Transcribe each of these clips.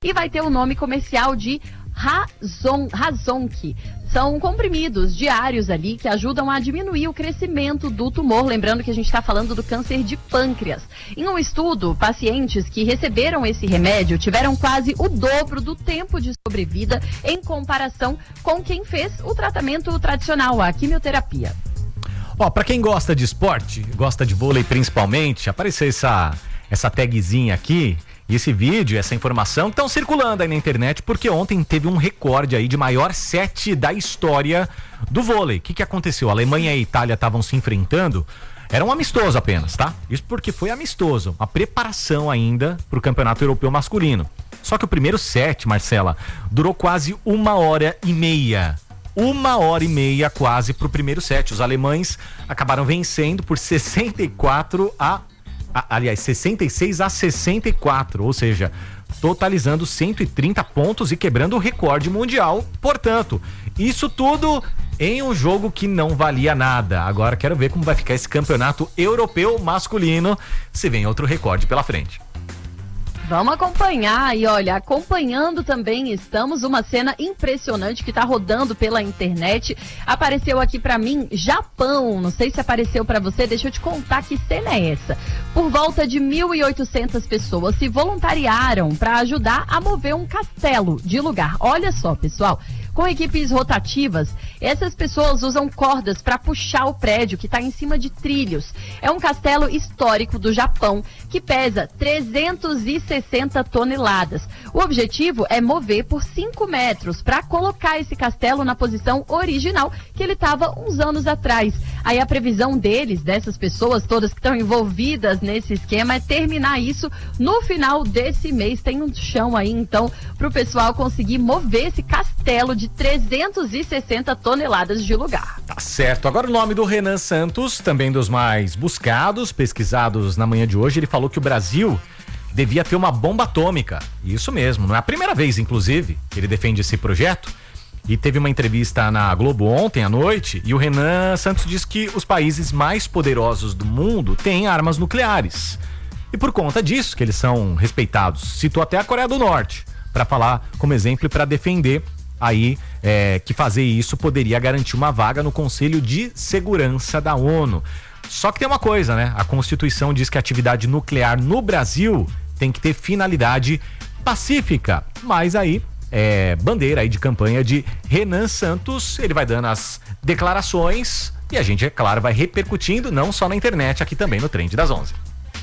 e vai ter o nome comercial de Razonk. São comprimidos diários ali que ajudam a diminuir o crescimento do tumor. Lembrando que a gente está falando do câncer de pâncreas. Em um estudo, pacientes que receberam esse remédio tiveram quase o dobro do tempo de sobrevida em comparação com quem fez o tratamento tradicional, a quimioterapia. Ó, pra quem gosta de esporte, gosta de vôlei principalmente, apareceu essa tagzinha aqui. E esse vídeo, essa informação estão circulando aí na internet porque ontem teve um recorde aí de maior set da história do vôlei. O que aconteceu? A Alemanha e a Itália estavam se enfrentando. Era um amistoso apenas, tá? Isso porque foi amistoso. Uma preparação ainda pro Campeonato Europeu Masculino. Só que o primeiro set, Marcela, durou quase 1h30. 1h30 quase pro primeiro set. Os alemães acabaram vencendo por 66-64, ou seja, totalizando 130 pontos e quebrando o recorde mundial. Portanto, isso tudo em um jogo que não valia nada. Agora quero ver como vai ficar esse campeonato europeu masculino, se vem outro recorde pela frente. Vamos acompanhar e olha, acompanhando também estamos uma cena impressionante que tá rodando pela internet. Apareceu aqui pra mim, Japão, não sei se apareceu pra você, deixa eu te contar que cena é essa. Por volta de 1.800 pessoas se voluntariaram pra ajudar a mover um castelo de lugar. Olha só, pessoal. Com equipes rotativas, essas pessoas usam cordas para puxar o prédio que está em cima de trilhos. É um castelo histórico do Japão que pesa 360 toneladas. O objetivo é mover por 5 metros para colocar esse castelo na posição original que ele estava uns anos atrás. Aí a previsão deles, dessas pessoas todas que estão envolvidas nesse esquema, é terminar isso no final desse mês. Tem um chão aí, então, para o pessoal conseguir mover esse castelo de 360 toneladas de lugar. Tá certo. Agora o nome do Renan Santos, também dos mais buscados, pesquisados na manhã de hoje, ele falou que o Brasil devia ter uma bomba atômica. Isso mesmo, não é a primeira vez, inclusive, que ele defende esse projeto. E teve uma entrevista na Globo ontem à noite e o Renan Santos diz que os países mais poderosos do mundo têm armas nucleares. E por conta disso, que eles são respeitados, citou até a Coreia do Norte para falar como exemplo e para defender aí que fazer isso poderia garantir uma vaga no Conselho de Segurança da ONU. Só que tem uma coisa, né? A Constituição diz que a atividade nuclear no Brasil tem que ter finalidade pacífica. Mas aí, bandeira aí de campanha de Renan Santos, ele vai dando as declarações e a gente, é claro, vai repercutindo não só na internet, aqui também no Trend das 11.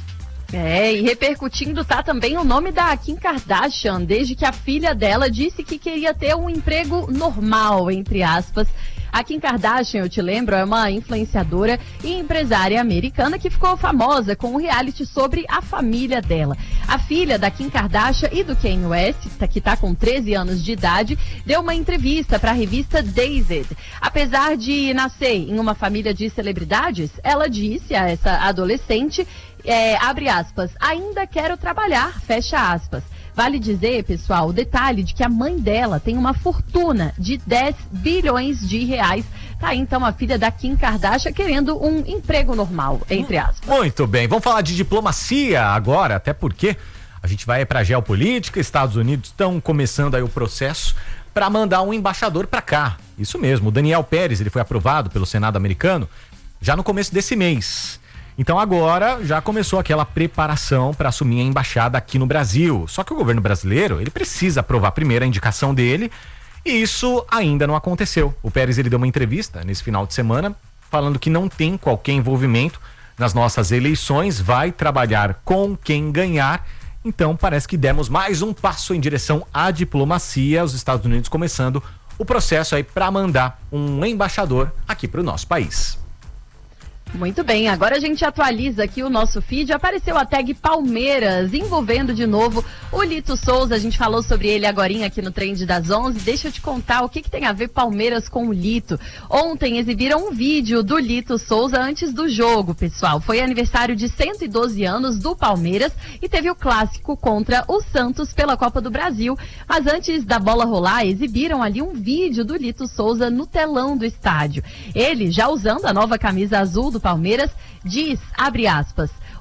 E repercutindo tá também o nome da Kim Kardashian, desde que a filha dela disse que queria ter um emprego normal, entre aspas. A Kim Kardashian, eu te lembro, é uma influenciadora e empresária americana que ficou famosa com um reality sobre a família dela. A filha da Kim Kardashian e do Kanye West, que tá com 13 anos de idade, deu uma entrevista para a revista Dazed. Apesar de nascer em uma família de celebridades, ela disse a essa adolescente, abre aspas, ainda quero trabalhar, fecha aspas. Vale dizer, pessoal, o detalhe de que a mãe dela tem uma fortuna de 10 bilhões de reais. Tá aí, então, a filha da Kim Kardashian querendo um emprego normal, entre aspas. Muito bem, vamos falar de diplomacia agora, até porque a gente vai para a geopolítica. Estados Unidos estão começando aí o processo para mandar um embaixador para cá. Isso mesmo, o Daniel Pérez, ele foi aprovado pelo Senado americano já no começo desse mês. Então agora já começou aquela preparação para assumir a embaixada aqui no Brasil. Só que o governo brasileiro, ele precisa aprovar primeiro a indicação dele e isso ainda não aconteceu. O Pérez, ele deu uma entrevista nesse final de semana falando que não tem qualquer envolvimento nas nossas eleições, vai trabalhar com quem ganhar. Então parece que demos mais um passo em direção à diplomacia, os Estados Unidos começando o processo aí para mandar um embaixador aqui para o nosso país. Muito bem, agora a gente atualiza aqui o nosso feed. Apareceu a tag Palmeiras, envolvendo de novo o Lito Souza. A gente falou sobre ele agorinha aqui no Trend das 11. Deixa eu te contar o que tem a ver Palmeiras com o Lito. Ontem exibiram um vídeo do Lito Souza antes do jogo, pessoal. Foi aniversário de 112 anos do Palmeiras e teve o clássico contra o Santos pela Copa do Brasil. Mas antes da bola rolar, exibiram ali um vídeo do Lito Souza no telão do estádio. Ele, já usando a nova camisa azul do Palmeiras, diz, abre aspas,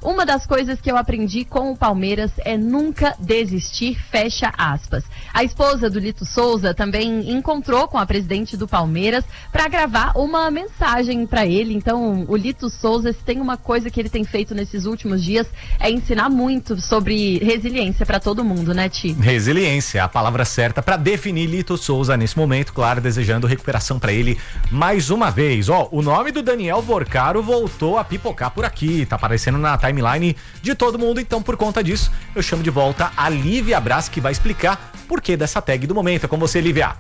Uma das coisas que eu aprendi com o Palmeiras é nunca desistir, fecha aspas. A esposa do Lito Souza também encontrou com a presidente do Palmeiras para gravar uma mensagem para ele. Então, o Lito Souza, se tem uma coisa que ele tem feito nesses últimos dias, é ensinar muito sobre resiliência para todo mundo, né, Ti? Resiliência, a palavra certa para definir Lito Souza nesse momento, claro, desejando recuperação para ele mais uma vez. Ó, o nome do Daniel Vorcaro voltou a pipocar por aqui, tá aparecendo na timeline de todo mundo, então por conta disso, eu chamo de volta a Lívia Braz, que vai explicar por que dessa tag do momento. É com você, Lívia.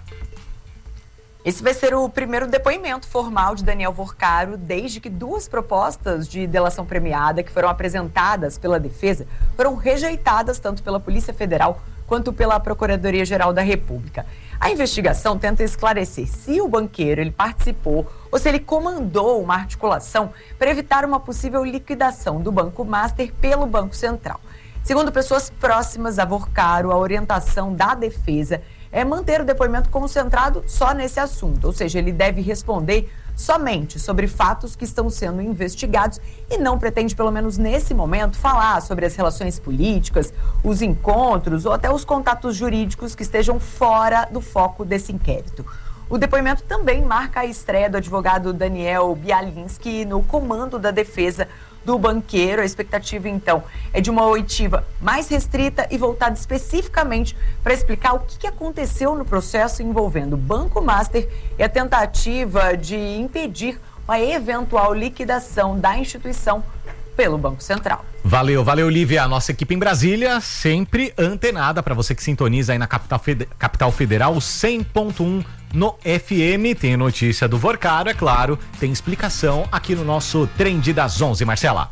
Esse vai ser o primeiro depoimento formal de Daniel Vorcaro desde que 2 propostas de delação premiada que foram apresentadas pela defesa foram rejeitadas tanto pela Polícia Federal quanto pela Procuradoria-Geral da República. A investigação tenta esclarecer se o banqueiro ele participou ou se ele comandou uma articulação para evitar uma possível liquidação do Banco Master pelo Banco Central. Segundo pessoas próximas a Vorcaro, a orientação da defesa é manter o depoimento concentrado só nesse assunto, ou seja, ele deve responder somente sobre fatos que estão sendo investigados e não pretende, pelo menos nesse momento, falar sobre as relações políticas, os encontros ou até os contatos jurídicos que estejam fora do foco desse inquérito. O depoimento também marca a estreia do advogado Daniel Bialinski no comando da defesa do banqueiro. A expectativa, então, é de uma oitiva mais restrita e voltada especificamente para explicar o que aconteceu no processo envolvendo o Banco Master e a tentativa de impedir uma eventual liquidação da instituição pelo Banco Central. Valeu, Lívia. A nossa equipe em Brasília, sempre antenada para você que sintoniza aí na Capital Federal 100.1 no FM. Tem notícia do Vorcaro, é claro, tem explicação aqui no nosso Trend das 11, Marcela.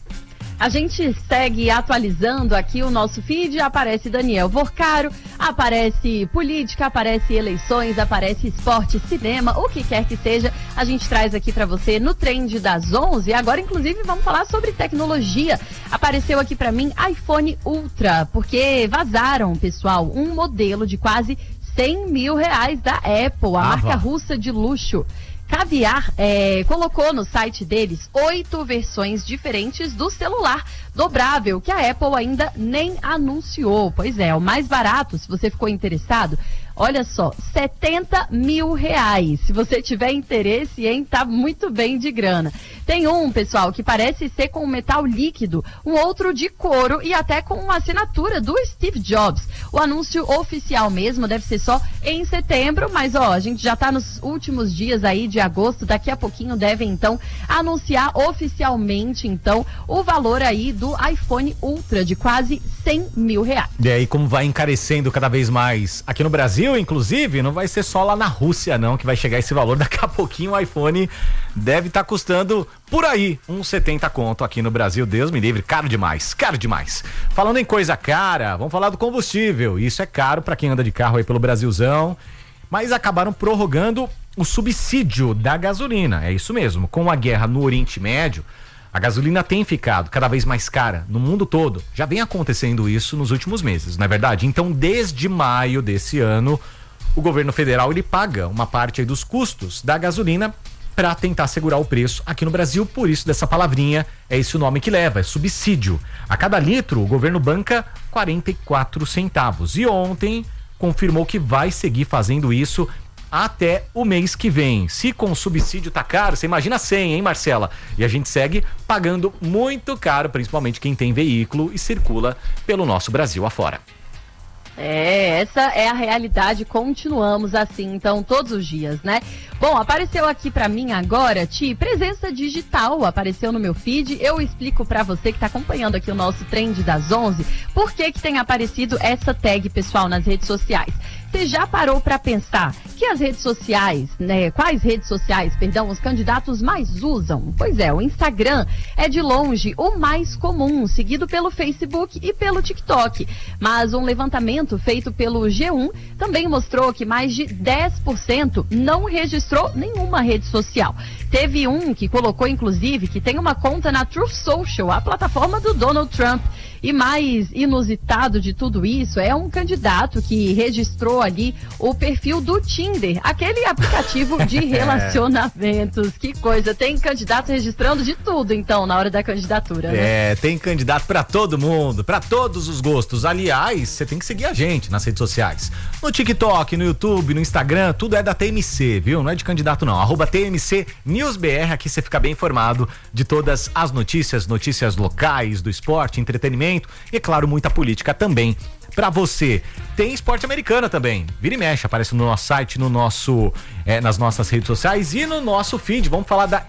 A gente segue atualizando aqui o nosso feed, aparece Daniel Vorcaro, aparece política, aparece eleições, aparece esporte, cinema, o que quer que seja, a gente traz aqui pra você no Trend das 11. Agora, inclusive, vamos falar sobre tecnologia. Apareceu aqui pra mim iPhone Ultra, porque vazaram, pessoal, um modelo de quase R$100 mil da Apple, a marca russa de luxo. Caviar colocou no site deles 8 versões diferentes do celular dobrável, que a Apple ainda nem anunciou. Pois é, o mais barato, se você ficou interessado, olha só, R$70 mil. Se você tiver interesse, hein, tá muito bem de grana. Tem um, pessoal, que parece ser com metal líquido, um outro de couro e até com uma assinatura do Steve Jobs. O anúncio oficial mesmo deve ser só em setembro, mas ó, a gente já tá nos últimos dias aí de agosto, daqui a pouquinho devem então anunciar oficialmente então o valor aí do iPhone Ultra de quase R$100 mil. E aí, como vai encarecendo cada vez mais aqui no Brasil, inclusive, não vai ser só lá na Rússia não que vai chegar esse valor. Daqui a pouquinho o iPhone deve estar custando por aí uns 70 conto aqui no Brasil. Deus me livre, caro demais, caro demais. Falando em coisa cara, vamos falar do combustível. Isso é caro para quem anda de carro aí pelo Brasilzão, mas acabaram prorrogando o subsídio da gasolina. É isso mesmo, com a guerra no Oriente Médio, a gasolina tem ficado cada vez mais cara no mundo todo. Já vem acontecendo isso nos últimos meses, não é verdade? Então, desde maio desse ano, o governo federal ele paga uma parte aí dos custos da gasolina para tentar segurar o preço aqui no Brasil. Por isso, dessa palavrinha, é esse o nome que leva, é subsídio. A cada litro, o governo banca 44 centavos. E ontem confirmou que vai seguir fazendo isso até o mês que vem. Se com o subsídio tá caro, você imagina 100, hein, Marcela? E a gente segue pagando muito caro, principalmente quem tem veículo e circula pelo nosso Brasil afora. Essa é a realidade, continuamos assim, então, todos os dias, né? Bom, apareceu aqui pra mim agora, Ti, presença digital, apareceu no meu feed. Eu explico pra você que tá acompanhando aqui o nosso Trend das 11, por que tem aparecido essa tag, pessoal, nas redes sociais. Você já parou pra pensar que as redes sociais, né, quais redes sociais, perdão, os candidatos mais usam? Pois é, o Instagram é de longe o mais comum, seguido pelo Facebook e pelo TikTok. Mas um levantamento feito pelo G1 também mostrou que mais de 10% não registrou nenhuma rede social. teve um que colocou, inclusive, que tem uma conta na Truth Social, a plataforma do Donald Trump. E mais inusitado de tudo isso é um candidato que registrou ali o perfil do Tinder, aquele aplicativo de relacionamentos. Que coisa, tem candidato registrando de tudo, então, na hora da candidatura, né? Tem candidato pra todo mundo, pra todos os gostos. Aliás, você tem que seguir a gente nas redes sociais. No TikTok, no YouTube, no Instagram, tudo é da TMC, viu? Não é de candidato não. @TMC NewsBR, aqui você fica bem informado de todas as notícias locais, do esporte, entretenimento e, claro, muita política também. Pra você, tem esporte americano também. Vira e mexe, aparece no nosso site, no nosso, nas nossas redes sociais e no nosso feed. Vamos falar da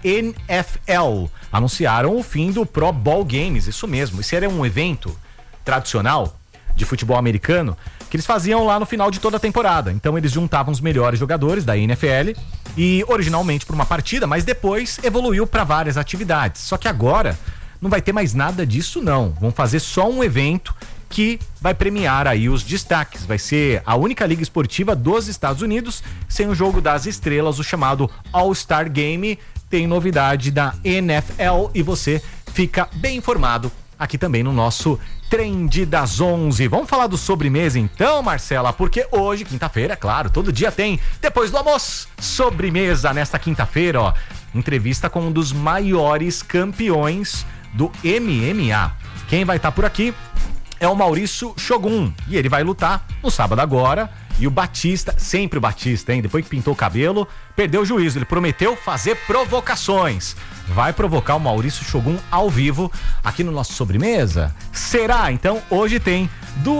NFL. Anunciaram o fim do Pro Bowl Games, isso mesmo. Esse era um evento tradicional de futebol americano que eles faziam lá no final de toda a temporada. Então eles juntavam os melhores jogadores da NFL e originalmente para uma partida, mas depois evoluiu para várias atividades. Só que agora não vai ter mais nada disso não. Vão fazer só um evento que vai premiar aí os destaques. Vai ser a única liga esportiva dos Estados Unidos sem o jogo das estrelas, o chamado All-Star Game. Tem novidade da NFL e você fica bem informado aqui também no nosso Trend das 11. Vamos falar do sobremesa então, Marcela, porque hoje, quinta-feira, é claro, todo dia tem, depois do almoço, sobremesa nesta quinta-feira, ó. Entrevista com um dos maiores campeões do MMA. Quem vai estar por aqui é o Maurício Shogun e ele vai lutar no sábado agora. E o Batista, sempre o Batista, hein? Depois que pintou o cabelo, perdeu o juízo. Ele prometeu fazer provocações. Vai provocar o Maurício Shogun ao vivo aqui no nosso Sobremesa? Será? Então, hoje tem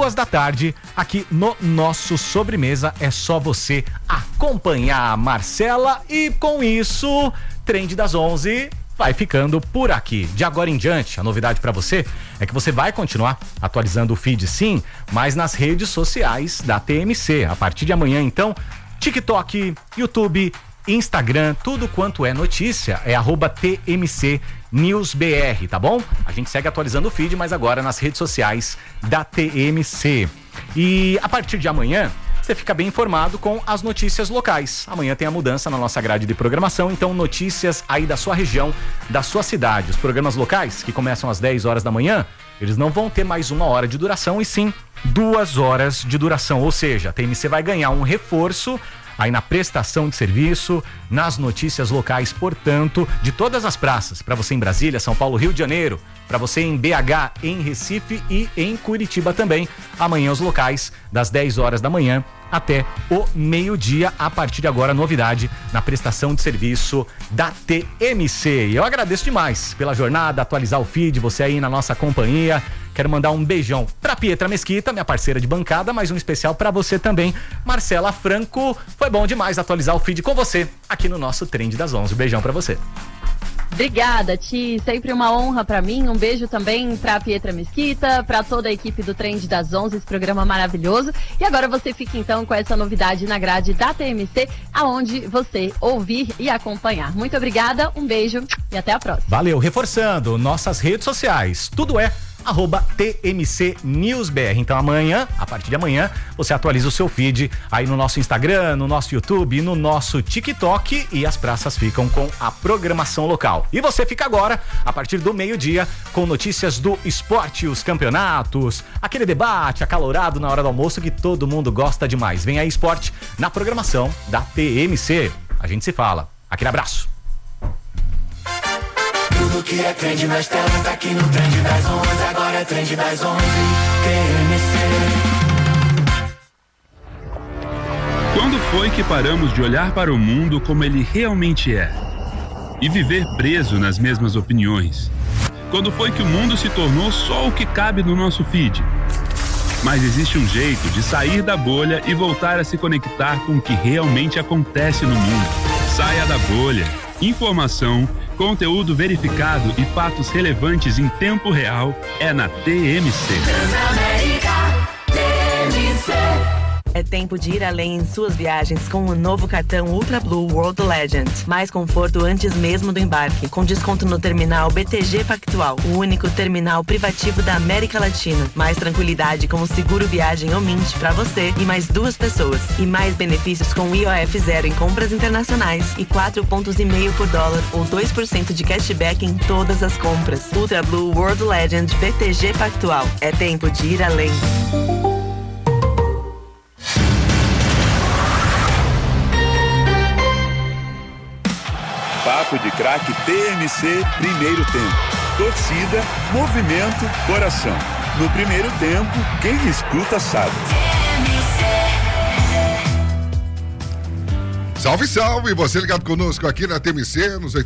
14h aqui no nosso Sobremesa. É só você acompanhar a Marcela e com isso, Trend das 11 vai ficando por aqui. De agora em diante, a novidade pra você é que você vai continuar atualizando o feed, sim, mas nas redes sociais da TMC. A partir de amanhã, então, TikTok, YouTube, Instagram, tudo quanto é notícia é @TMC NewsBR, tá bom? A gente segue atualizando o feed, mas agora nas redes sociais da TMC. E a partir de amanhã, você fica bem informado com as notícias locais. Amanhã tem a mudança na nossa grade de programação, então notícias aí da sua região, da sua cidade. Os programas locais, que começam às 10 horas da manhã, eles não vão ter mais 1 hora de duração, e sim 2 horas de duração. Ou seja, a TMC vai ganhar um reforço aí na prestação de serviço, nas notícias locais, portanto, de todas as praças, para você em Brasília, São Paulo, Rio de Janeiro, para você em BH, em Recife e em Curitiba também. Amanhã os locais, das 10 horas da manhã até o meio-dia. A partir de agora, novidade na prestação de serviço da TMC. E eu agradeço demais pela jornada, atualizar o feed, você aí na nossa companhia. Quero mandar um beijão pra Pietra Mesquita, minha parceira de bancada, mas um especial pra você também, Marcela Franco. Foi bom demais atualizar o feed com você aqui no nosso Trend das 11. Beijão pra você. Obrigada, Ti. Sempre uma honra pra mim. Um beijo também pra Pietra Mesquita, pra toda a equipe do Trend das 11, esse programa maravilhoso. E agora você fica então com essa novidade na grade da TMC, aonde você ouvir e acompanhar. Muito obrigada, um beijo e até a próxima. Valeu, reforçando nossas redes sociais. Tudo é @TMC NewsBR. Então amanhã, a partir de amanhã, você atualiza o seu feed aí no nosso Instagram, no nosso YouTube, no nosso TikTok, e as praças ficam com a programação local. E você fica agora, a partir do meio-dia, com notícias do esporte, os campeonatos, aquele debate acalorado na hora do almoço que todo mundo gosta demais. Vem aí esporte na programação da TMC. A gente se fala. Aquele abraço. Tudo que é trend nas telas tá aqui no Trend das 11. Agora é Trend das 11, TMC. Quando foi que paramos de olhar para o mundo como ele realmente é? E viver preso nas mesmas opiniões? Quando foi que o mundo se tornou só o que cabe no nosso feed? Mas existe um jeito de sair da bolha e voltar a se conectar com o que realmente acontece no mundo. Saia da bolha. Informação, conteúdo verificado e fatos relevantes em tempo real é na TMC. É tempo de ir além em suas viagens com o novo cartão Ultra Blue World Legend. Mais conforto antes mesmo do embarque, com desconto no terminal BTG Pactual, o único terminal privativo da América Latina. Mais tranquilidade com o seguro viagem Omint para você e mais 2 pessoas. E mais benefícios com IOF zero em compras internacionais e 4,5 pontos por dólar ou 2% de cashback em todas as compras. Ultra Blue World Legend BTG Pactual. É tempo de ir além. Papo de Craque TMC, primeiro tempo. Torcida, movimento, coração. No primeiro tempo, quem escuta sabe. Salve, salve! Você ligado conosco aqui na TMC, nos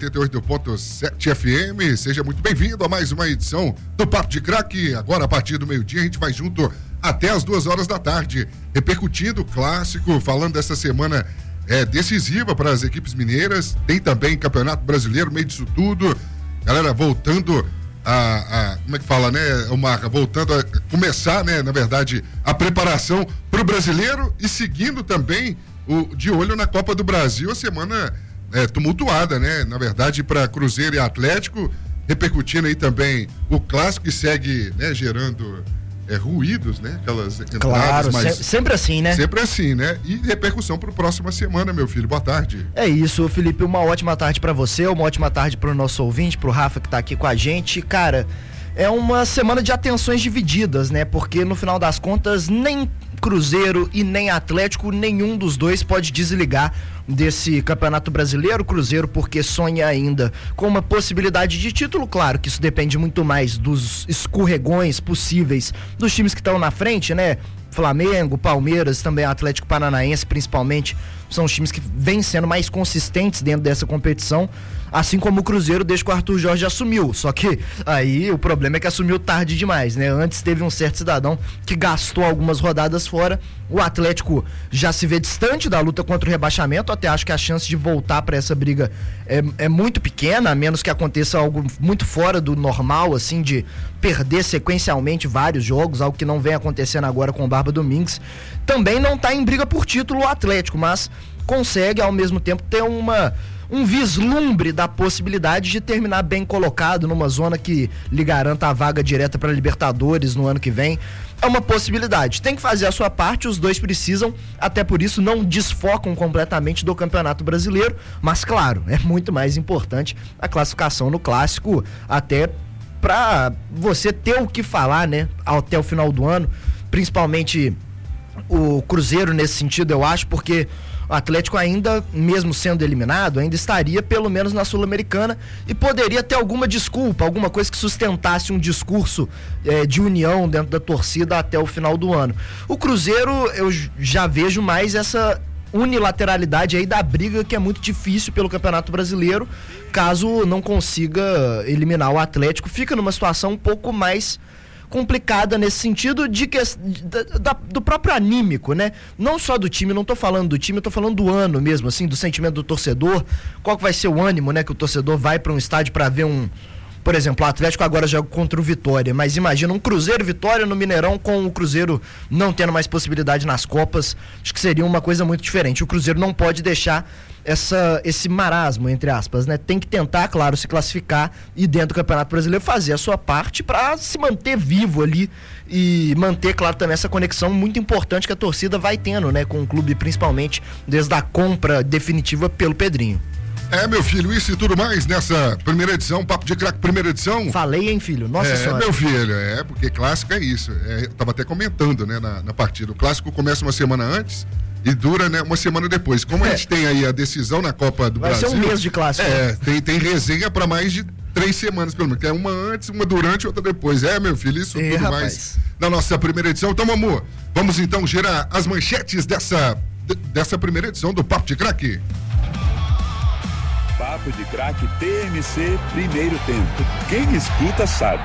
88.7 FM. Seja muito bem-vindo a mais uma edição do Papo de Craque. Agora, a partir do meio-dia, a gente vai junto até as 2 horas da tarde, repercutindo o clássico, falando dessa semana decisiva para as equipes mineiras. Tem também Campeonato Brasileiro, meio disso tudo. Galera, voltando como é que fala, né, Marca? Voltando a começar, né, na verdade, a preparação para o Brasileiro e seguindo também de olho na Copa do Brasil, a semana tumultuada, né? Na verdade, para Cruzeiro e Atlético, repercutindo aí também o clássico que segue, né, gerando ruídos, né? Aquelas entradas, claro, mas sempre assim, né? Sempre assim, né? E repercussão para a próxima semana, meu filho. Boa tarde. É isso, Felipe, uma ótima tarde para você, uma ótima tarde para o nosso ouvinte, para o Rafa que tá aqui com a gente. Cara, é uma semana de atenções divididas, né? Porque no final das contas, nem Cruzeiro e nem Atlético, nenhum dos dois pode desligar desse Campeonato Brasileiro. Cruzeiro porque sonha ainda com uma possibilidade de título, claro que isso depende muito mais dos escorregões possíveis dos times que estão na frente, né? Flamengo, Palmeiras, também Atlético Paranaense, principalmente, são os times que vêm sendo mais consistentes dentro dessa competição, assim como o Cruzeiro desde que o Arthur Jorge assumiu. Só que aí o problema é que assumiu tarde demais, né? Antes teve um certo cidadão que gastou algumas rodadas fora. O Atlético já se vê distante da luta contra o rebaixamento. Até acho que a chance de voltar para essa briga é muito pequena, a menos que aconteça algo muito fora do normal, assim, de perder sequencialmente vários jogos, algo que não vem acontecendo agora com o Barba Domingues. Também não está em briga por título o Atlético, mas consegue ao mesmo tempo ter um vislumbre da possibilidade de terminar bem colocado numa zona que lhe garanta a vaga direta para Libertadores no ano que vem. É uma possibilidade, tem que fazer a sua parte, os dois precisam, até por isso não desfocam completamente do Campeonato Brasileiro, mas claro, é muito mais importante a classificação no Clássico, até para você ter o que falar, né, até o final do ano, principalmente o Cruzeiro nesse sentido, eu acho, porque o Atlético ainda, mesmo sendo eliminado, ainda estaria pelo menos na Sul-Americana e poderia ter alguma desculpa, alguma coisa que sustentasse um discurso de união dentro da torcida até o final do ano. O Cruzeiro, eu já vejo mais essa unilateralidade aí da briga, que é muito difícil pelo Campeonato Brasileiro, caso não consiga eliminar o Atlético. Fica numa situação um pouco mais complicada nesse sentido do próprio anímico, né? Não só do time, não tô falando do time, eu tô falando do ano mesmo, assim, do sentimento do torcedor, qual que vai ser o ânimo, né, que o torcedor vai para um estádio para ver por exemplo, o Atlético agora joga contra o Vitória, mas imagina um Cruzeiro Vitória no Mineirão com o Cruzeiro não tendo mais possibilidade nas Copas, acho que seria uma coisa muito diferente. O Cruzeiro não pode deixar esse marasmo, entre aspas, né? Tem que tentar, claro, se classificar e dentro do Campeonato Brasileiro fazer a sua parte para se manter vivo ali e manter, claro, também essa conexão muito importante que a torcida vai tendo, né, com o clube, principalmente desde a compra definitiva pelo Pedrinho. Meu filho, isso e tudo mais nessa primeira edição, Papo de Craque, primeira edição. Falei, hein, filho? Nossa senhora. Meu filho, porque clássico é isso. Eu tava até comentando, né, na partida. O clássico começa uma semana antes e dura, né, uma semana depois. Como a gente tem aí a decisão na Copa do Brasil. Vai ser um mês de clássico. Tem resenha para mais de 3 semanas, pelo menos. Que é uma antes, uma durante e outra depois. Meu filho, isso tudo rapaz. Mais na nossa primeira edição. Então, amor, vamos então gerar as manchetes dessa primeira edição do Papo de Craque. Papo de Craque TMC, primeiro tempo. Quem escuta sabe.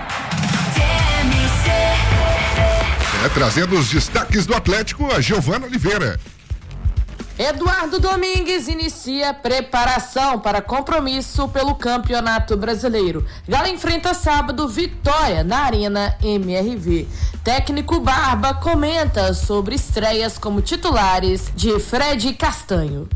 Trazendo os destaques do Atlético, a Giovana Oliveira. Eduardo Domingues inicia preparação para compromisso pelo Campeonato Brasileiro. Galo enfrenta sábado Vitória na Arena MRV. Técnico Barba comenta sobre estreias como titulares de Fred Castanho.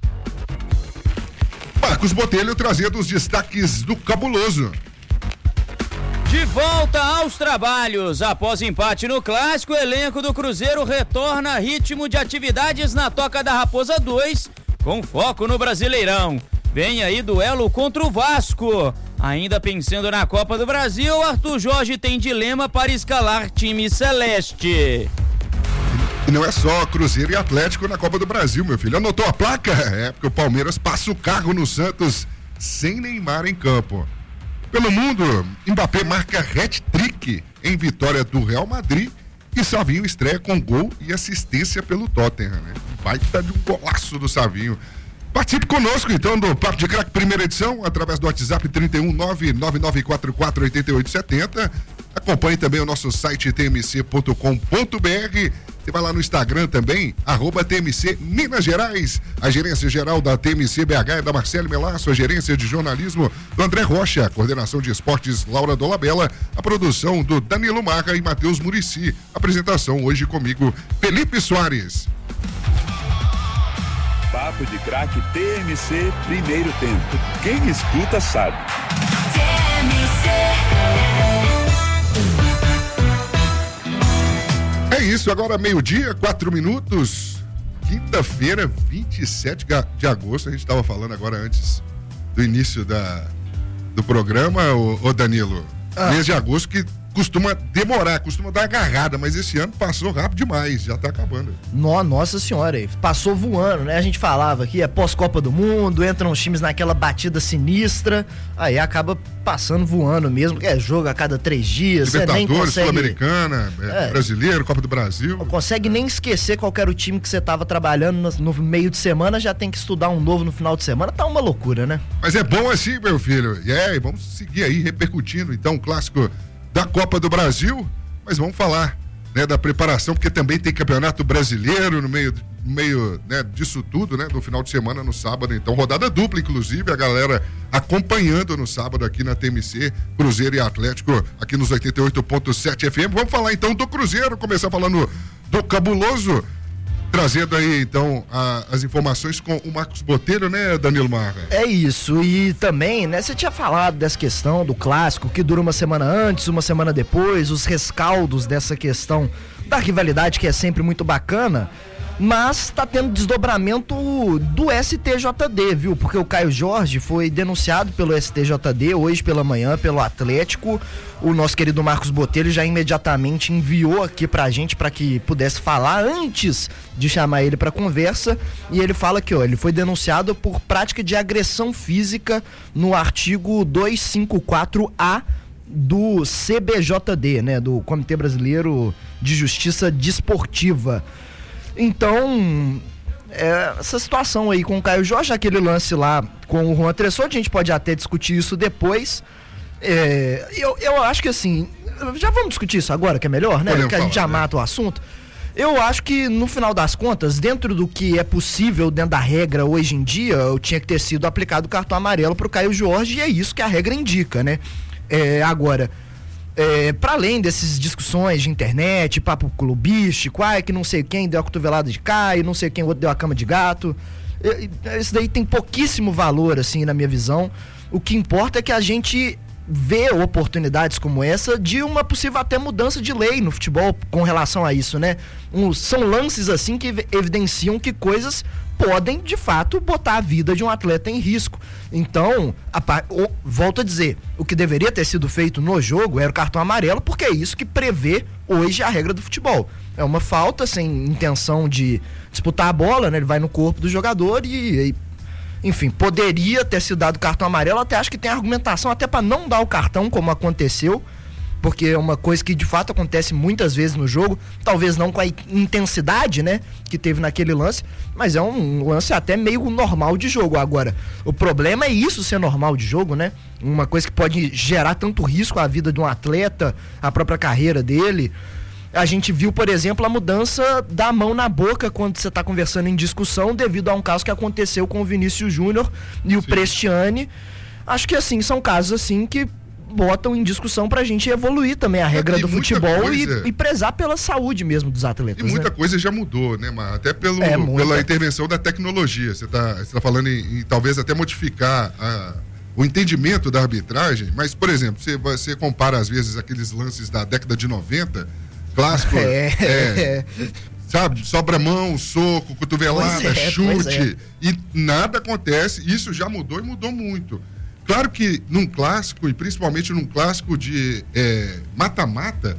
Marcos Botelho trazendo os destaques do Cabuloso. De volta aos trabalhos, após empate no Clássico, o elenco do Cruzeiro retorna a ritmo de atividades na Toca da Raposa 2, com foco no Brasileirão. Vem aí duelo contra o Vasco. Ainda pensando na Copa do Brasil, Arthur Jorge tem dilema para escalar time celeste. E não é só Cruzeiro e Atlético na Copa do Brasil, meu filho. Anotou a placa? É porque o Palmeiras passa o carro no Santos sem Neymar em campo. Pelo mundo, Mbappé marca hat-trick em vitória do Real Madrid e Savinho estreia com gol e assistência pelo Tottenham, né? Baita de um golaço do Savinho. Participe conosco então do Papo de Craque primeira edição, através do WhatsApp 31999448870. Acompanhe também o nosso site tmc.com.br. Você vai lá no Instagram também, @TMC Minas Gerais. A gerência geral da TMC BH é da Marcele Melasso, a gerência de jornalismo do André Rocha, a coordenação de esportes Laura Dolabella, a produção do Danilo Marra e Matheus Murici. Apresentação hoje comigo, Felipe Soares. Papo de Craque TMC primeiro tempo. Quem escuta sabe. É isso, agora 12:00, 4 minutos. Quinta-feira, 27 de agosto. A gente estava falando agora antes do início do programa, ô Danilo. Mês de agosto que costuma demorar, costuma dar agarrada, mas esse ano passou rápido demais, já tá acabando. Nossa senhora, passou voando, né? A gente falava aqui, é pós-Copa do Mundo, entram os times naquela batida sinistra, aí acaba passando voando mesmo, é jogo a cada 3 dias, você nem consegue... Sul-Americana, Brasileiro, Copa do Brasil. Não consegue nem esquecer qual era o time que você tava trabalhando no meio de semana, já tem que estudar um novo no final de semana, tá uma loucura, né? Mas é bom assim, meu filho, e vamos seguir aí repercutindo, então, o clássico da Copa do Brasil, mas vamos falar, né, da preparação, porque também tem Campeonato Brasileiro no meio né, disso tudo, né, no final de semana, no sábado, então rodada dupla, inclusive, a galera acompanhando no sábado aqui na TMC, Cruzeiro e Atlético, aqui nos 88.7 FM. Vamos falar então do Cruzeiro, começar falando do Cabuloso, trazendo aí, então, as informações com o Marcos Botelho, né, Danilo Marra? É isso, e também, né, você tinha falado dessa questão do clássico, que dura uma semana antes, uma semana depois, os rescaldos dessa questão da rivalidade, que é sempre muito bacana, mas tá tendo desdobramento do STJD, viu? Porque o Caio Jorge foi denunciado pelo STJD hoje pela manhã, pelo Atlético. O nosso querido Marcos Botelho já imediatamente enviou aqui pra gente para que pudesse falar antes de chamar ele pra conversa. E ele fala que, ele foi denunciado por prática de agressão física no artigo 254A do CBJD, né? Do Comitê Brasileiro de Justiça Desportiva. Então, essa situação aí com o Caio Jorge, aquele lance lá com o Juan Tressor, a gente pode até discutir isso depois. Eu acho que assim, já vamos discutir isso agora, que é melhor, né? Que a gente já mata o assunto. Eu acho que no final das contas, dentro do que é possível, dentro da regra hoje em dia, eu tinha que ter sido aplicado o cartão amarelo pro Caio Jorge, e é isso que a regra indica, né? Agora, para além dessas discussões de internet, papo clubístico, que não sei quem deu a cotovelada de Caio, não sei quem outro deu a cama de gato, isso daí tem pouquíssimo valor, assim, na minha visão. O que importa é que a gente vê oportunidades como essa de uma possível até mudança de lei no futebol com relação a isso, né? São lances assim que evidenciam que coisas podem, de fato, botar a vida de um atleta em risco. Então, volto a dizer, o que deveria ter sido feito no jogo era o cartão amarelo, porque é isso que prevê hoje a regra do futebol. É uma falta sem intenção de disputar a bola, né? Ele vai no corpo do jogador e enfim, poderia ter sido dado cartão amarelo. Até acho que tem argumentação até para não dar o cartão, como aconteceu, porque é uma coisa que de fato acontece muitas vezes no jogo, talvez não com a intensidade, né, que teve naquele lance, mas é um lance até meio normal de jogo. Agora, o problema é isso ser normal de jogo, né? Uma coisa que pode gerar tanto risco à vida de um atleta, à própria carreira dele. A gente viu, por exemplo, a mudança da mão na boca quando você está conversando em discussão, devido a um caso que aconteceu com o Vinícius Júnior e o Prestiani. Acho que, assim, são casos, assim, que botam em discussão pra gente evoluir também a regra do futebol e prezar pela saúde mesmo dos atletas. E muita coisa já mudou, né, Mar? Até pela intervenção da tecnologia. Você tá falando em talvez até modificar o entendimento da arbitragem, mas, por exemplo, você compara às vezes aqueles lances da década de 90, clássico, sabe, sobra mão, soco, cotovelada, chute, e nada acontece. Isso já mudou e mudou muito. Claro que num clássico, e principalmente num clássico de mata-mata,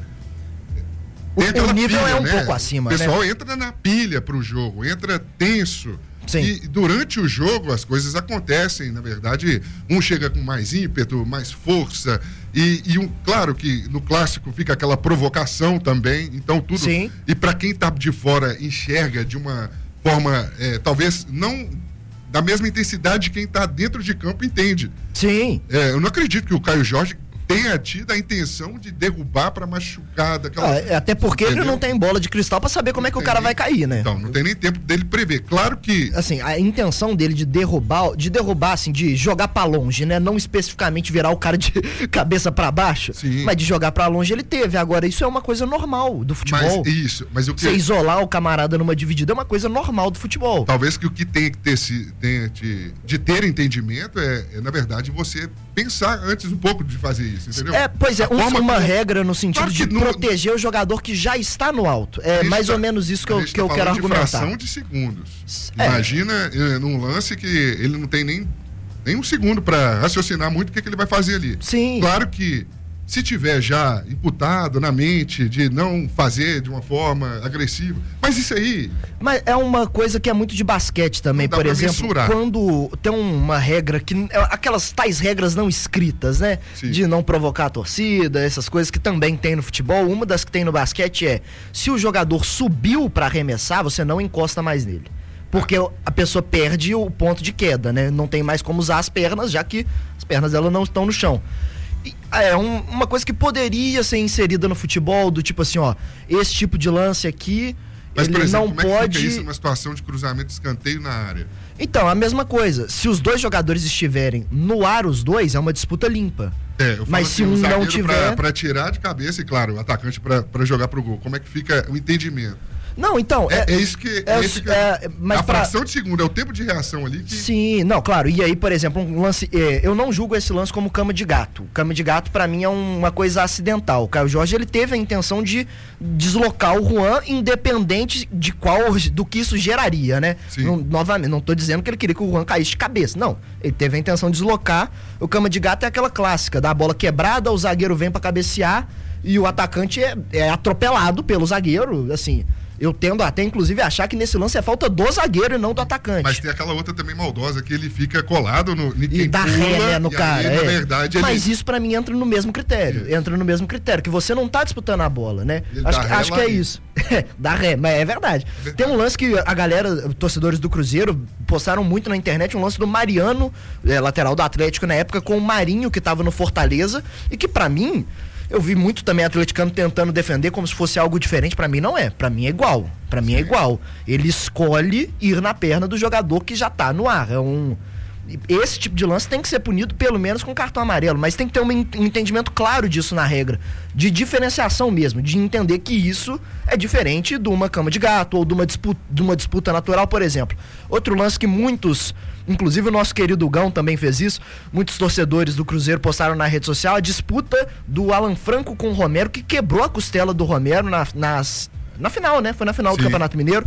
o nível é um pouco acima, né? O pessoal entra na pilha pro jogo, entra tenso. Sim. E durante o jogo as coisas acontecem, na verdade, um chega com mais ímpeto, mais força, claro que no clássico fica aquela provocação também, então tudo. Sim. E para quem tá de fora enxerga de uma forma, talvez não da mesma intensidade de quem está dentro de campo entende. Sim. Eu não acredito que o Caio Jorge tenha tido a intenção de derrubar para machucar daquela... até porque ele não tem bola de cristal para saber como é que o cara vai cair, né? Então, não tem nem tempo dele prever. Claro que... Assim, a intenção dele de derrubar, assim, de jogar para longe, né? Não especificamente virar o cara de cabeça para baixo, sim, mas de jogar para longe ele teve. Agora, isso é uma coisa normal do futebol. Mas o que... Você isolar o camarada numa dividida é uma coisa normal do futebol. Talvez que o que tem que ter entendimento na verdade, você pensar antes um pouco de fazer isso, entendeu? Pois é, uma regra no sentido de proteger o jogador que já está no alto. É mais ou menos isso que eu quero argumentar. Fração de segundos. Imagina num lance que ele não tem nem um segundo para raciocinar muito o que ele vai fazer ali. Sim. Claro que se tiver já imputado na mente de não fazer de uma forma agressiva, mas isso aí... Mas é uma coisa que é muito de basquete também, por exemplo, mensurar. Quando tem uma regra que... Aquelas tais regras não escritas, né? Sim. De não provocar a torcida, essas coisas que também tem no futebol. Uma das que tem no basquete é, se o jogador subiu para arremessar, você não encosta mais nele. Porque a pessoa perde o ponto de queda, né? Não tem mais como usar as pernas, já que as pernas dela não estão no chão. É uma coisa que poderia ser inserida no futebol, do tipo assim, esse tipo de lance aqui, mas, ele por exemplo, não como pode... é que fica isso numa situação de cruzamento de escanteio na área? Então, a mesma coisa. Se os dois jogadores estiverem no ar, os dois, é uma disputa limpa. Mas se um não tiver... Pra tirar de cabeça, e claro, o atacante pra jogar pro gol, como é que fica o entendimento? Não, então... Mas a fração de segundo, é o tempo de reação ali que... Sim, não, claro. E aí, por exemplo, um lance... eu não julgo esse lance como cama de gato. Cama de gato, pra mim, é uma coisa acidental. O Caio Jorge, ele teve a intenção de deslocar o Juan, independente do que isso geraria, né? Novamente, não tô dizendo que ele queria que o Juan caísse de cabeça. Não, ele teve a intenção de deslocar. O cama de gato é aquela clássica, da bola quebrada, o zagueiro vem pra cabecear e o atacante é atropelado pelo zagueiro, assim... Eu tendo até, inclusive, a achar que nesse lance é falta do zagueiro e não do atacante. Mas tem aquela outra também maldosa, que ele fica colado e dá ré, né, no cara. Aí, na verdade, mas isso pra mim entra no mesmo critério. Entra no mesmo critério, que você não tá disputando a bola, né? Acho que é isso. Dá ré, mas é verdade. Tem um lance que a galera, torcedores do Cruzeiro, postaram muito na internet, um lance do Mariano, lateral do Atlético na época, com o Marinho, que tava no Fortaleza, e que pra mim... Eu vi muito também atleticano tentando defender como se fosse algo diferente. Pra mim não é. Pra mim é igual. É igual. Ele escolhe ir na perna do jogador que já tá no ar. Esse tipo de lance tem que ser punido pelo menos com cartão amarelo, mas tem que ter um entendimento claro disso na regra, de diferenciação mesmo, de entender que isso é diferente de uma cama de gato ou de uma disputa natural, por exemplo. Outro lance que muitos, inclusive o nosso querido Gão também fez isso, muitos torcedores do Cruzeiro postaram na rede social a disputa do Alan Franco com o Romero, que quebrou a costela do Romero na final, né? Foi na final do Campeonato Mineiro.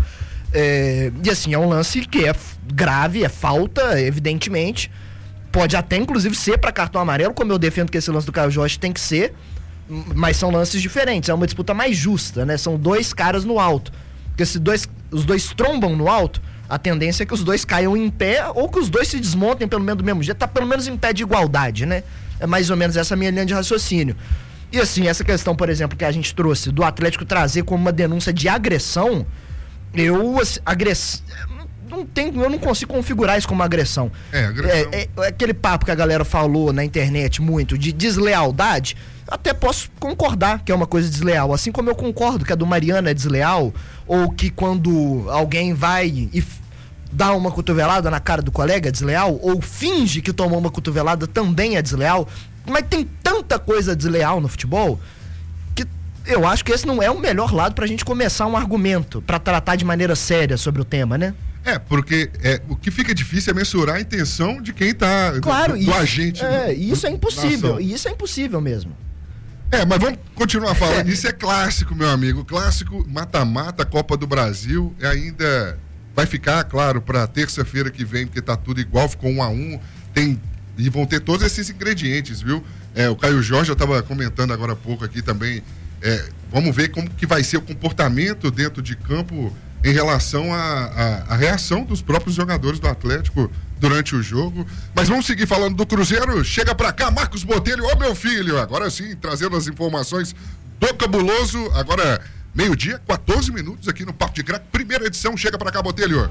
E assim, é um lance que é grave, é falta, evidentemente. Pode até, inclusive, ser para cartão amarelo, como eu defendo que esse lance do Caio Jorge tem que ser, mas são lances diferentes, é uma disputa mais justa, né? São dois caras no alto. Porque se os dois trombam no alto, a tendência é que os dois caiam em pé ou que os dois se desmontem pelo menos do mesmo jeito, tá pelo menos em pé de igualdade, né? É mais ou menos essa minha linha de raciocínio. E assim, essa questão, por exemplo, que a gente trouxe do Atlético trazer como uma denúncia de agressão, eu não consigo configurar isso como agressão. Agressão. É aquele papo que a galera falou na internet muito de deslealdade. Até posso concordar que é uma coisa desleal, assim como eu concordo que a do Mariano é desleal, ou que quando alguém vai e dá uma cotovelada na cara do colega é desleal, ou finge que tomou uma cotovelada também é desleal. Mas tem tanta coisa desleal no futebol que eu acho que esse não é o melhor lado pra gente começar um argumento, pra tratar de maneira séria sobre o tema, né? Porque o que fica difícil é mensurar a intenção de quem tá do agente. Isso é impossível, e isso é impossível mesmo. Mas vamos continuar falando. Isso é clássico, meu amigo. Clássico, mata-mata, Copa do Brasil. Ainda vai ficar, claro, para terça-feira que vem, porque tá tudo igual, ficou 1-1. E vão ter todos esses ingredientes, viu? O Caio Jorge, eu estava comentando agora há pouco aqui também. Vamos ver como que vai ser o comportamento dentro de campo em relação à reação dos próprios jogadores do Atlético durante o jogo. Mas vamos seguir falando do Cruzeiro. Chega pra cá, Marcos Botelho, meu filho. Agora sim, trazendo as informações do Cabuloso. Agora, 12h, 14 minutos aqui no Papo de Craque. Primeira edição, chega pra cá, Botelho.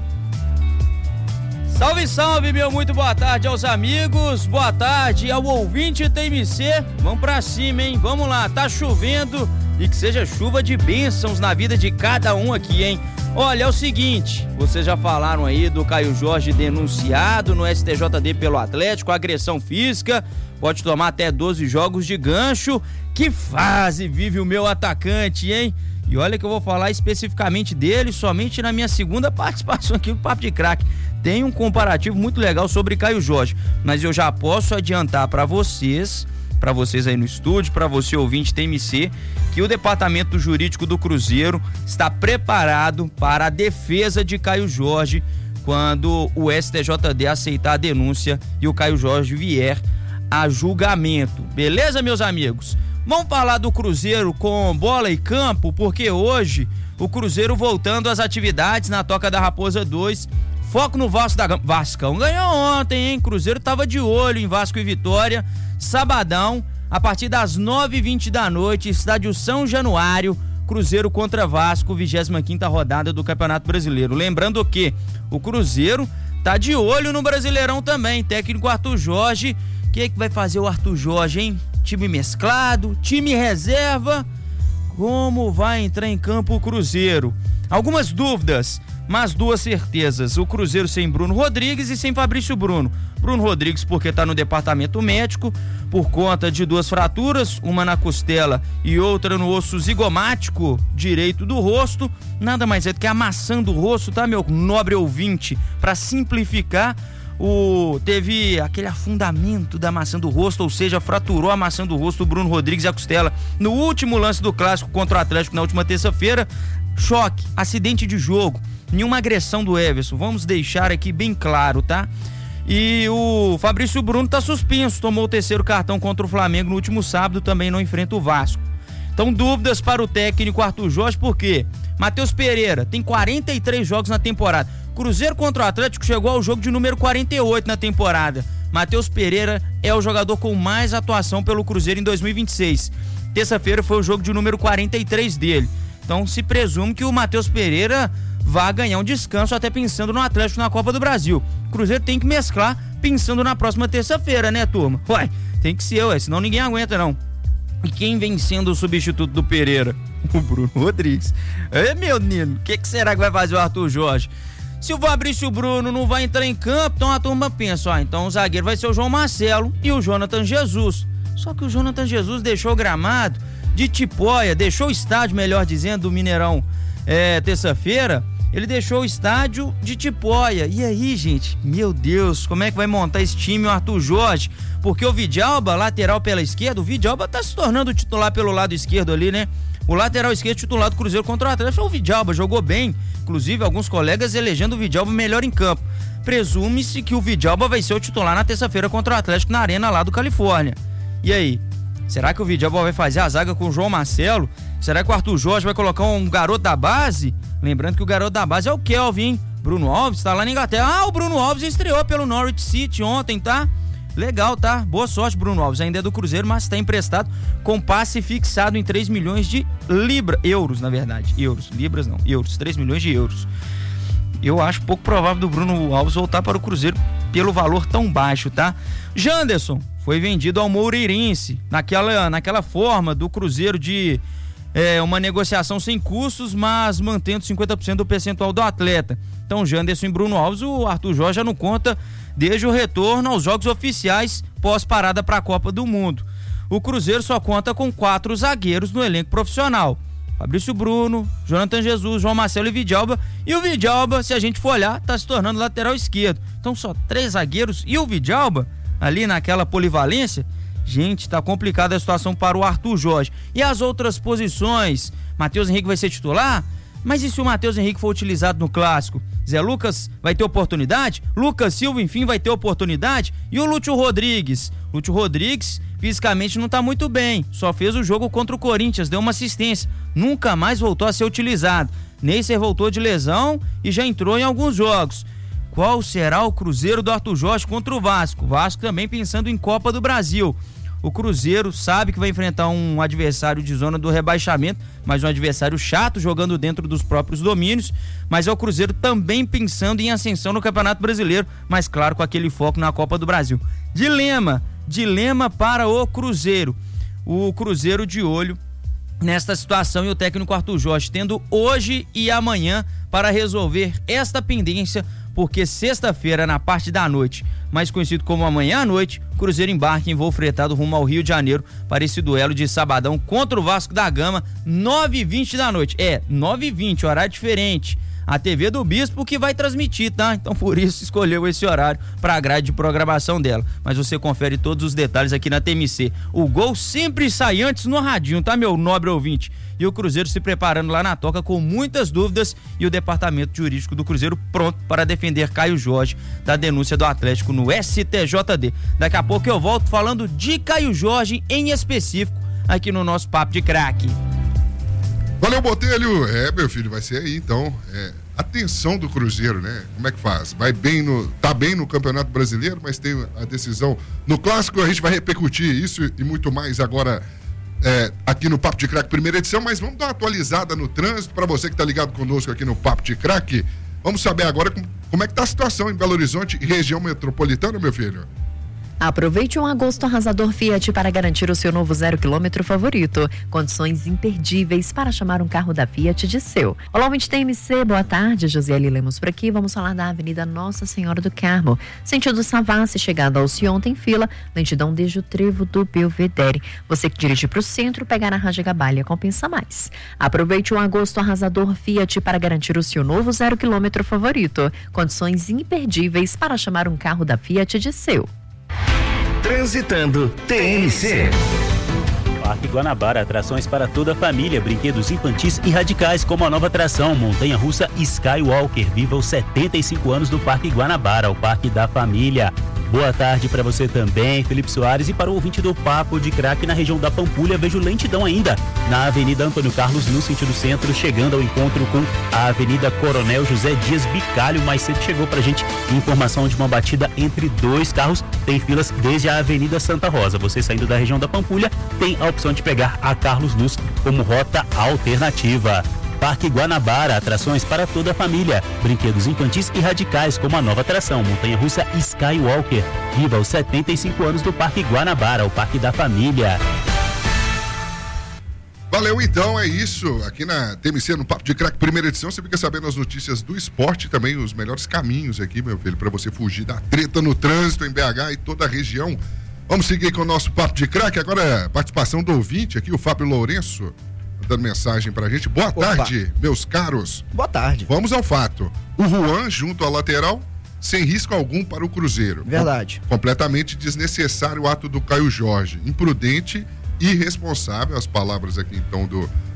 Salve, salve, meu muito boa tarde aos amigos, boa tarde ao ouvinte TMC. Vamos pra cima, hein? Vamos lá, tá chovendo e que seja chuva de bênçãos na vida de cada um aqui, hein? Olha, é o seguinte, vocês já falaram aí do Caio Jorge denunciado no STJD pelo Atlético, agressão física, pode tomar até 12 jogos de gancho. Que fase vive o meu atacante, hein? E olha que eu vou falar especificamente dele somente na minha segunda participação aqui no Papo de Craque. Tem um comparativo muito legal sobre Caio Jorge, mas eu já posso adiantar para vocês aí no estúdio, para você ouvinte TMC, que o departamento jurídico do Cruzeiro está preparado para a defesa de Caio Jorge quando o STJD aceitar a denúncia e o Caio Jorge vier a julgamento. Beleza, meus amigos? Vamos falar do Cruzeiro com bola e campo, porque hoje o Cruzeiro voltando às atividades na Toca da Raposa 2. Foco no Vasco da Gama. Vascão ganhou ontem, hein? Cruzeiro tava de olho em Vasco e Vitória. Sabadão, a partir das 9h20 da noite, estádio São Januário, Cruzeiro contra Vasco, 25ª rodada do Campeonato Brasileiro. Lembrando que o Cruzeiro tá de olho no Brasileirão também. Técnico Arthur Jorge. O que vai fazer o Arthur Jorge, hein? Time mesclado, time reserva. Como vai entrar em campo o Cruzeiro? Algumas dúvidas, mas duas certezas. O Cruzeiro sem Bruno Rodrigues e sem Fabrício Bruno. Bruno Rodrigues porque está no departamento médico por conta de duas fraturas, uma na costela e outra no osso zigomático direito do rosto. Nada mais é do que amassando o rosto, tá, meu nobre ouvinte? Para simplificar, teve aquele afundamento da maçã do rosto, ou seja, fraturou a maçã do rosto do Bruno Rodrigues e a costela no último lance do clássico contra o Atlético na última terça-feira. Choque, acidente de jogo, nenhuma agressão do Everson, vamos deixar aqui bem claro, tá? E o Fabrício Bruno tá suspenso, tomou o terceiro cartão contra o Flamengo no último sábado, também não enfrenta o Vasco. Então, dúvidas para o técnico Arthur Jorge, por quê? Matheus Pereira tem 43 jogos na temporada. Cruzeiro contra o Atlético chegou ao jogo de número 48 na temporada. Matheus Pereira é o jogador com mais atuação pelo Cruzeiro em 2026. Terça-feira foi o jogo de número 43 dele. Então se presume que o Matheus Pereira vai ganhar um descanso até pensando no Atlético na Copa do Brasil. O Cruzeiro tem que mesclar pensando na próxima terça-feira, né, turma? Ué, tem que ser, senão ninguém aguenta, não. E quem vem sendo o substituto do Pereira? O Bruno Rodrigues. Meu menino, o que será que vai fazer o Arthur Jorge? Se o Fabrício Bruno não vai entrar em campo, então a turma pensa, então o zagueiro vai ser o João Marcelo e o Jonathan Jesus. Só que o Jonathan Jesus deixou o gramado de Tipóia, deixou o estádio, melhor dizendo, do Mineirão terça-feira, ele deixou o estádio de Tipóia. E aí, gente, meu Deus, como é que vai montar esse time o Arthur Jorge? Porque o Vidalba, lateral pela esquerda, o Vidalba tá se tornando titular pelo lado esquerdo ali, né? O lateral esquerdo titular do Cruzeiro contra o Atlético foi o Vidalba, jogou bem, inclusive alguns colegas elegendo o Vidalba melhor em campo. Presume-se que o Vidalba vai ser o titular na terça-feira contra o Atlético na Arena lá do Califórnia. E aí? Será que o Vidalba vai fazer a zaga com o João Marcelo? Será que o Arthur Jorge vai colocar um garoto da base? Lembrando que o garoto da base é o Kelvin, hein? Bruno Alves tá lá na Inglaterra. O Bruno Alves estreou pelo Norwich City ontem, tá? Legal, tá? Boa sorte, Bruno Alves. Ainda é do Cruzeiro, mas está emprestado com passe fixado em 3 milhões de euros, na verdade. Euros, libras não, euros, 3 milhões de euros. eu acho pouco provável do Bruno Alves voltar para o Cruzeiro pelo valor tão baixo, tá? Janderson foi vendido ao Moreirense, naquela forma do Cruzeiro de uma negociação sem custos, mas mantendo 50% do percentual do atleta. Então, Janderson e Bruno Alves, o Arthur Jorge já não conta desde o retorno aos jogos oficiais pós-parada para a Copa do Mundo. O Cruzeiro só conta com 4 zagueiros no elenco profissional. Fabrício Bruno, Jonathan Jesus, João Marcelo e Vidalba. E o Vidalba, se a gente for olhar, tá se tornando lateral esquerdo. Então só 3 zagueiros e o Vidalba ali naquela polivalência. Gente, tá complicada a situação para o Arthur Jorge. E as outras posições? Matheus Henrique vai ser titular? Mas e se o Matheus Henrique for utilizado no Clássico? Zé Lucas vai ter oportunidade? Lucas Silva, enfim, vai ter oportunidade? E o Lúcio Rodrigues? Lúcio Rodrigues fisicamente não tá muito bem, só fez o jogo contra o Corinthians, deu uma assistência, nunca mais voltou a ser utilizado. Neisser voltou de lesão e já entrou em alguns jogos. Qual será o Cruzeiro do Arthur Jorge contra o Vasco? O Vasco também pensando em Copa do Brasil. O Cruzeiro sabe que vai enfrentar um adversário de zona do rebaixamento, mas um adversário chato, jogando dentro dos próprios domínios, mas é o Cruzeiro também pensando em ascensão no Campeonato Brasileiro, mas claro, com aquele foco na Copa do Brasil. Dilema para o Cruzeiro. O Cruzeiro de olho nesta situação e o técnico Arthur Jorge tendo hoje e amanhã para resolver esta pendência, porque sexta-feira, na parte da noite, mais conhecido como amanhã à noite, o Cruzeiro embarca em voo fretado rumo ao Rio de Janeiro para esse duelo de sabadão contra o Vasco da Gama, 9h20 da noite. 9h20, horário diferente. A TV do Bispo que vai transmitir, tá? Então por isso escolheu esse horário para a grade de programação dela. Mas você confere todos os detalhes aqui na TMC. O gol sempre sai antes no radinho, tá, meu nobre ouvinte? E o Cruzeiro se preparando lá na toca com muitas dúvidas e o departamento jurídico do Cruzeiro pronto para defender Caio Jorge da denúncia do Atlético no STJD. Daqui a pouco eu volto falando de Caio Jorge em específico aqui no nosso Papo de Craque. Valeu, Botelho. Meu filho, vai ser aí, então. Atenção do Cruzeiro, né? Como é que faz? Tá bem no Campeonato Brasileiro, mas tem a decisão no Clássico. A gente vai repercutir isso e muito mais agora aqui no Papo de Craque, primeira edição. Mas vamos dar uma atualizada no trânsito para você que tá ligado conosco aqui no Papo de Craque. Vamos saber agora como é que tá a situação em Belo Horizonte e região metropolitana, meu filho. Aproveite um agosto arrasador Fiat para garantir o seu novo 0 km favorito. Condições imperdíveis para chamar um carro da Fiat de seu. Olá, ouvinte TMC, boa tarde. Josiele Lemos por aqui. Vamos falar da Avenida Nossa Senhora do Carmo. Sentido Savassi, chegada ao Sion, tem fila. Lentidão desde o trevo do Belvedere. Você que dirige para o centro, pegar a Raja Gabalha, compensa mais. Aproveite um agosto arrasador Fiat para garantir o seu novo 0 km favorito. Condições imperdíveis para chamar um carro da Fiat de seu. Transitando TMC. Parque Guanabara, atrações para toda a família, brinquedos infantis e radicais, como a nova atração montanha-russa Skywalker. Viva os 75 anos do Parque Guanabara, o Parque da Família. Boa tarde para você também, Felipe Soares, e para o ouvinte do Papo de Craque na região da Pampulha. Vejo lentidão ainda na Avenida Antônio Carlos, no sentido centro, chegando ao encontro com a Avenida Coronel José Dias Bicalho. Mais cedo chegou pra gente informação de uma batida entre 2 carros. Tem filas desde a Avenida Santa Rosa. Você saindo da região da Pampulha tem a opção de pegar a Carlos Luz como rota alternativa. Parque Guanabara, atrações para toda a família, brinquedos infantis e radicais, como a nova atração montanha-russa Skywalker. Viva os 75 anos do Parque Guanabara, o Parque da Família. Valeu, então, é isso. Aqui na TMC, no Papo de Craque, primeira edição, você fica sabendo as notícias do esporte e também os melhores caminhos aqui, meu filho, para você fugir da treta no trânsito em BH e toda a região. Vamos seguir com o nosso Papo de Craque. Agora, participação do ouvinte aqui, o Fábio Lourenço, dando mensagem pra gente. Boa tarde, meus caros. Boa tarde. Vamos ao fato. O Juan, junto à lateral, sem risco algum para o Cruzeiro. Verdade. Completamente desnecessário o ato do Caio Jorge. Imprudente e irresponsável, as palavras aqui então